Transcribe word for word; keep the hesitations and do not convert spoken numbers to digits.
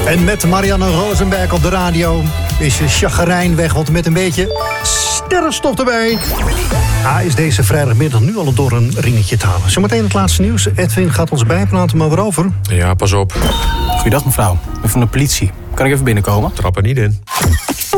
En met Marianne Rosenberg op de radio is je chagrijn weg, want met een beetje sterrenstof erbij. Ah, is deze vrijdagmiddag nu al door een ringetje te halen. Zometeen het laatste nieuws. Edwin gaat ons bijpraten, maar waarover? Ja, pas op. Goeiedag mevrouw, ik ben van de politie. Kan ik even binnenkomen? Trap er niet in.